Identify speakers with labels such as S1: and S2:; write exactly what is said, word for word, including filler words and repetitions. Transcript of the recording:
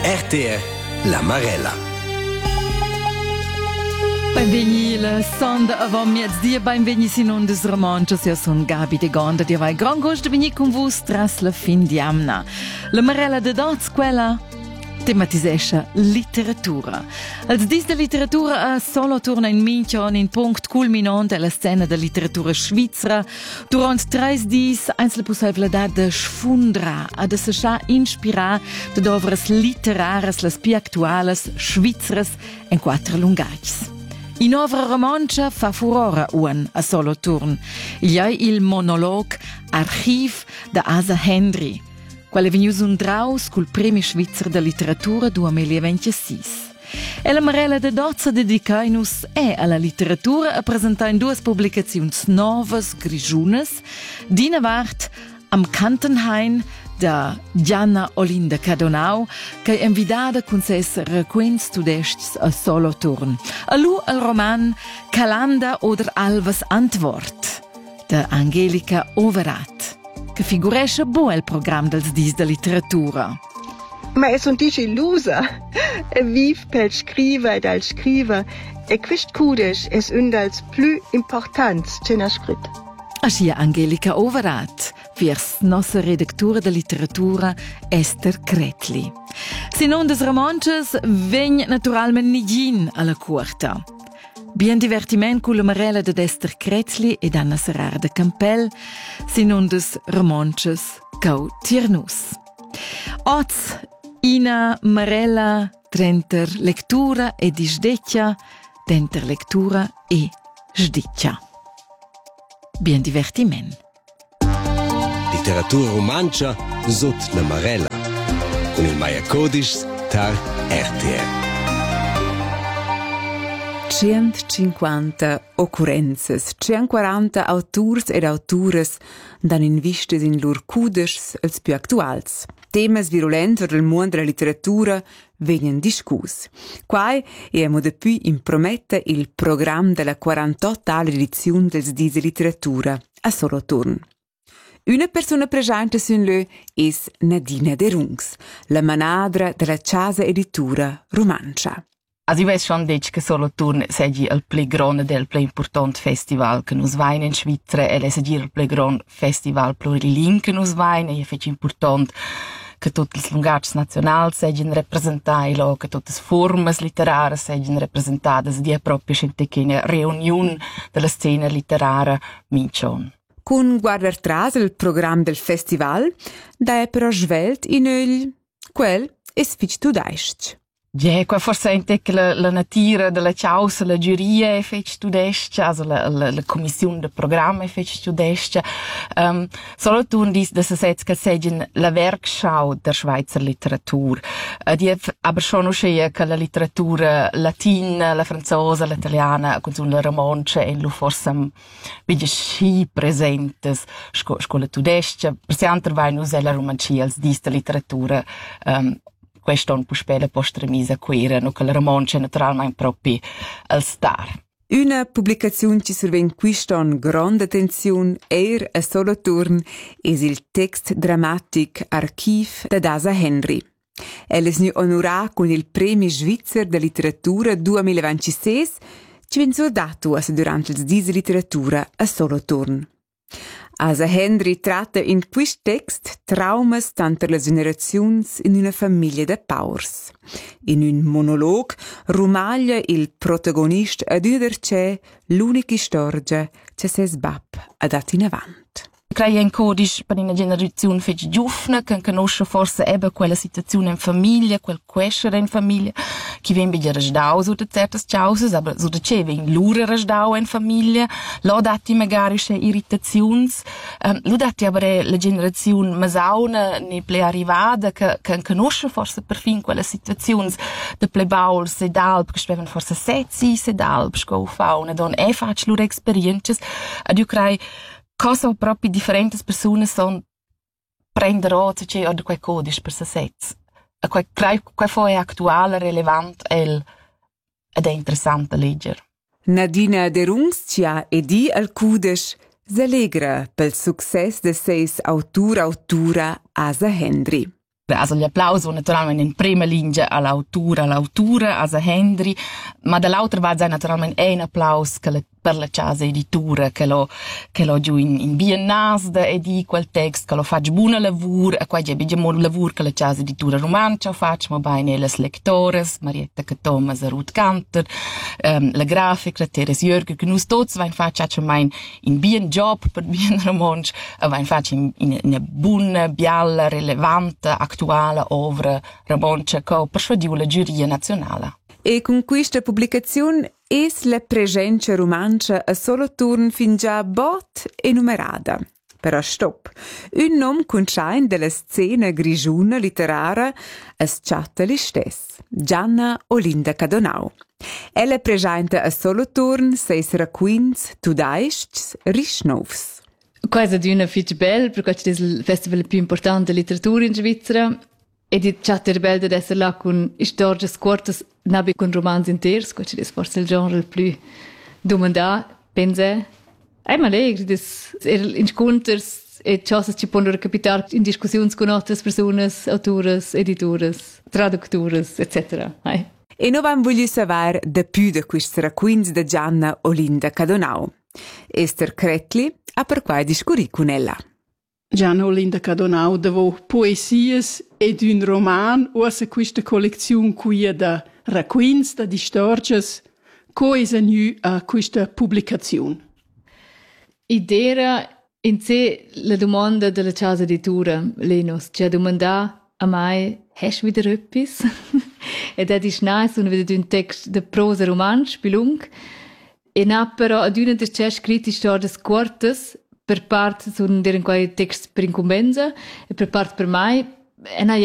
S1: R T R La Marella.
S2: Benveni la sonda avon miezdia, benveni sin un des romances. Io son Gabi de Gonda, di avai gran gost de venir con vos tras la fin di amna. La Marella de dots quella tematisescha literatura. Als dis de literatura a solo torna in minchion in punct culminant alla scena de literatura svizzera. Durant treis dis eins la possibilità de sfundra, a de se scha inspira de dovras literaras las pi actualas svizzeras en quattro lungags. In ovra romancia fa furore uan a solo turn. Il è il monolog Archiv da Asa Henry, quale venius un draus col Premio Svizzer de Literatura duemilaventisei. E la Marella de Dozza dedicainus è alla literatura a presentare in due pubblicazioni novas grigiunas, d'ina vart am Kantenhain da Gianna Olinda Cadonau, che è invitata con ses requens tudestis a solo turn. A lu al roman Calanda oder Alvas Antwort da Angelica Overath, che figuresce buon il programma dels dis de literatura.
S3: Ma è un dice illusa. E viv pel scriva ed al scriva. E quist cudes es un dels plus importants ce n'ha scrit.
S2: Aschia Angelica Overath, vers nostra redactura de literatura Esther Kretli. Sinon des romances vegn naturalment nigin alla curta. Bien divertiment con la Marella de Esther Kretli ed Anna Serrar de Campel, sinon des romances cau tiernus. Oz ina Marella trenter lectura e disdeccia, denter lectura e sdiccia. Bien divertiment.
S1: Literatura romancia sot la Marella. Con il Maya Codis tar R T R.
S4: centocinquanta occurrences, centoquaranta autors ed autores dan in vistes in lur cuders els più actuals. Temas virulents del mondo della literatura vengono discussi. Quai è a modo più impromette il programma della quarantottala edizione dels Dis de Literatura a solo turn. Una persona presente sun lui è Nadina Derungs, la manadra della Casa Editura Romancia.
S5: Also ich weiß schon, dass solo turn sei il più grande del più importante festival che nos vain in Svizzera e è il più grande festival plurilingue che nos vain e è importante che tutte le lungages nazionali siano rappresentate, che tutte le forme letterarie siano rappresentate, di proprio una riunione della scena letteraria mincion.
S4: Con guardar tras il programma del festival, da è però svelt in il quel è sfic tudaisch.
S5: Ja, qua forse è che la, la natura della causa, la giuria è fece studesca, also la, la, la commissione del programma è fece studesca. Um, solo tu dici da se setz che seggen la Werkschau der Schweizer Literatur. Uh, die aber schon uscì che la literatura latina, la franzosa, l'italiana, con la romancia e lo forse um, vedi sci presentes sco, scola tudesca. Per se altro vai usare la romancia als dis de literatura um, questo può spela postremisa quera, no che la romancia naturalmente proprio al star.
S4: Una pubblicazione ci surven quiston grande attenzione er a solo turn es il text dramatic Archiv da Asa Henry. El es nu onora con il Premio Svizzer de Literatura duemilaventisei, ci ven sordato as durante il Dis de Literatura a solo turn. Asa Henry tratta in quist text traumas tanter las generaziuns in una famiglia de paurs. In un monolog rumaglia il protagonist ad una derce l'unica storia che ses bab ha dat in avant.
S5: Credo in codice per una generazione fece giovane che conosce forse ebbe quella situazione in famiglia, quel crescere in famiglia, che viene bene resdau su de certe cause, ma su de ce viene lura resdau in famiglia, lo dati magari c'è irritazioni, um, lo dati aber la generazione masauna ne ple arrivata che che conosce forse perfin quella situazione de ple baul sedalb che speven forse setzi sedalb sco fauna don e fac lur experiences, ad io credo cosa proprio differenti persone sono prendere oggi c'è o quel codice per se sets. Quel quel foi attuale, relevante ed è interessante leggere.
S4: Nadina Derungs cia e di al codice s'allegra pel success de seis autura autura Asa Henry.
S5: Also l'applauso naturalmente in prima linea all'autura, all'autura, a Henry, ma dall'altra parte naturalmente è un applauso che le, per la casa editura, che lo, che lo giù in, in biennasda e di quel testo, che lo faccio buona lavoro, e qua c'è abbiamo un lavoro che la casa editura romancia faccio, ma bene le lectores, Marietta Thomas e Ruth Kanter, um, la grafica, la Teres Jürgen, che noi tutti vain faccio mein in bien job per bien romanci, e vain faccio in, in una buona, bialla, relevante, attuale opera romancia che persuadiu la giuria nazionale.
S4: E con questa pubblicazione es la presenza romancia a solo turn fin già bot e numerata. Però stop. Un nom conchain della scena grigiuna letteraria as chatta li stess, Gianna Olinda Cadonau. Ella presenta a solo turn seis racquins, tudaists, rischnovs.
S6: Quasi di una fitch bell, perché è il festival più importante di letteratura in Svizzera. E di chatter bell di essere là con storie corte, nabi con romanzi interi, questo è forse il genere il più domandato, penso. È allegro, das incontri e ciò che ci possono capitare in discussioni con altre persone, autori, editori, traduttori, eccetera.
S4: E noi vogliamo sapere di più di questi racconti di Gianna Olinda Cadonau. Esther Kretli ha per qua discorri con ella.
S7: Gianna Olinda Cadonau davo poesies ed un roman usa questa collezione qui da racconti, da stories, cosa nu a questa pubblicazione.
S6: Idea in sé la domanda della casa editura, Lenos, ci ha domandato a mai, hast du wieder etwas? Ed è nice, un vedo un text de prosa romansch, più lung, e na però ad una des c'è scritti stories cortes, per parte sono deren quei text per incumbenza, e per parte per mai, e na